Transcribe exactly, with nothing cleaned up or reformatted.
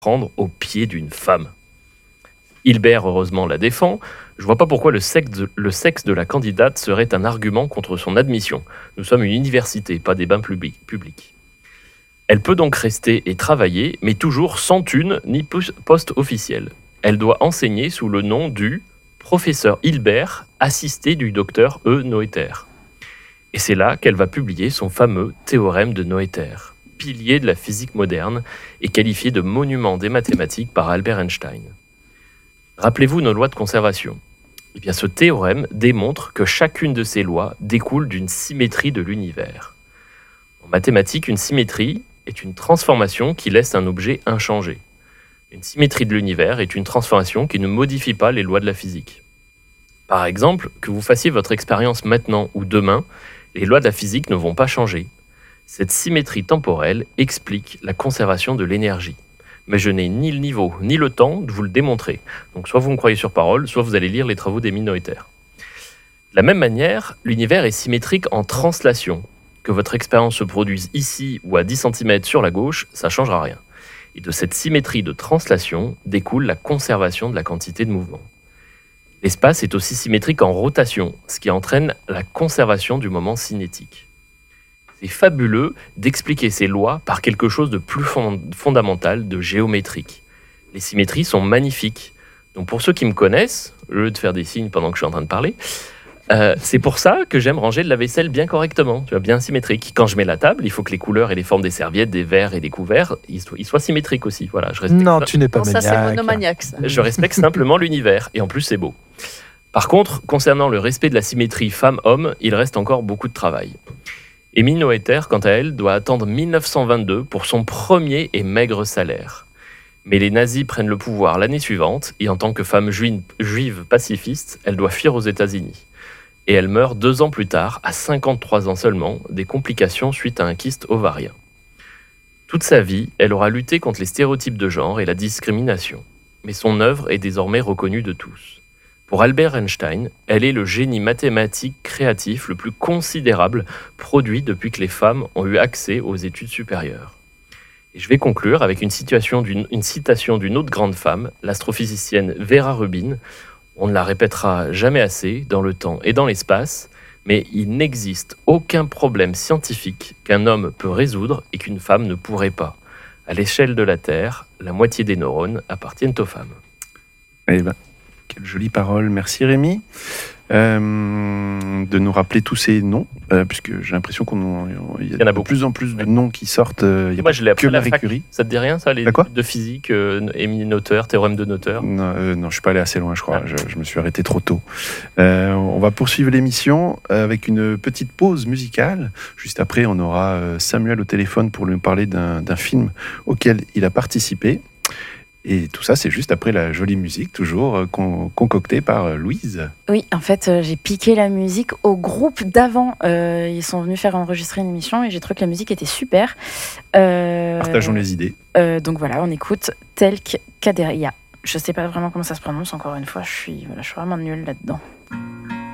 prendre au pied d'une femme. Hilbert, heureusement, la défend. Je vois pas pourquoi le sexe, de, le sexe de la candidate serait un argument contre son admission. Nous sommes une université, pas des bains publics. publics. Elle peut donc rester et travailler, mais toujours sans thune ni poste officiel. Elle doit enseigner sous le nom du professeur Hilbert, assisté du docteur E. Noether. Et c'est là qu'elle va publier son fameux théorème de Noether, pilier de la physique moderne et qualifié de monument des mathématiques par Albert Einstein. Rappelez-vous nos lois de conservation. Eh bien, ce théorème démontre que chacune de ces lois découle d'une symétrie de l'univers. En mathématiques, une symétrie est une transformation qui laisse un objet inchangé. Une symétrie de l'univers est une transformation qui ne modifie pas les lois de la physique. Par exemple, que vous fassiez votre expérience maintenant ou demain, les lois de la physique ne vont pas changer. Cette symétrie temporelle explique la conservation de l'énergie. Mais je n'ai ni le niveau ni le temps de vous le démontrer. Donc soit vous me croyez sur parole, soit vous allez lire les travaux d'Émile Noether. De la même manière, l'univers est symétrique en translation. Que votre expérience se produise ici ou à dix centimètres sur la gauche, ça ne changera rien. Et de cette symétrie de translation découle la conservation de la quantité de mouvement. L'espace est aussi symétrique en rotation, ce qui entraîne la conservation du moment cinétique. C'est fabuleux d'expliquer ces lois par quelque chose de plus fondamental, de géométrique. Les symétries sont magnifiques. Donc pour ceux qui me connaissent, au lieu de faire des signes pendant que je suis en train de parler, euh, c'est pour ça que j'aime ranger le lave-vaisselle bien correctement, tu vois, bien symétrique. Quand je mets la table, il faut que les couleurs et les formes des serviettes, des verres et des couverts, ils soient, ils soient symétriques aussi. Voilà, je respecte non, ça. tu n'es pas Non, maniaque. ça, c'est monomaniaque, ça. Je respecte simplement l'univers, et en plus c'est beau. Par contre, concernant le respect de la symétrie femme-homme, il reste encore beaucoup de travail. Émile Noether, quant à elle, doit attendre mille neuf cent vingt-deux pour son premier et maigre salaire. Mais les nazis prennent le pouvoir l'année suivante, et en tant que femme juive, juive pacifiste, elle doit fuir aux États-Unis. Et elle meurt deux ans plus tard, à cinquante-trois ans seulement, des complications suite à un kyste ovarien. Toute sa vie, elle aura lutté contre les stéréotypes de genre et la discrimination. Mais son œuvre est désormais reconnue de tous. Pour Albert Einstein, elle est le génie mathématique créatif le plus considérable produit depuis que les femmes ont eu accès aux études supérieures. Et je vais conclure avec une, situation d'une, une citation d'une autre grande femme, l'astrophysicienne Vera Rubin. On ne la répétera jamais assez dans le temps et dans l'espace, mais il n'existe aucun problème scientifique qu'un homme peut résoudre et qu'une femme ne pourrait pas. À l'échelle de la Terre, la moitié des neurones appartiennent aux femmes. Eh ben. Quelle jolie parole, merci Rémi euh, de nous rappeler tous ces noms, euh, puisque j'ai l'impression qu'il y, y a, y a de plus en plus de noms qui sortent. Euh, il y a Moi, je l'ai appris que à la Marie fac. Curie. Ça te dit rien, ça, les quoi études de physique, euh, Émile Noether, théorème de Noether? Non, euh, non, je suis pas allé assez loin, je crois. Ah. Je, je me suis arrêté trop tôt. Euh, on va poursuivre l'émission avec une petite pause musicale. Juste après, on aura Samuel au téléphone pour lui parler d'un, d'un film auquel il a participé. Et tout ça, c'est juste après la jolie musique, toujours euh, con- concoctée par euh, Louise. Oui, en fait, euh, j'ai piqué la musique au groupe d'avant. Euh, ils sont venus faire enregistrer une émission et j'ai trouvé que la musique était super. Euh, Partageons les idées. euh, donc voilà, on écoute Telk Kaderia. Je sais pas vraiment comment ça se prononce, encore une fois, je suis, voilà, je suis vraiment nulle là-dedans.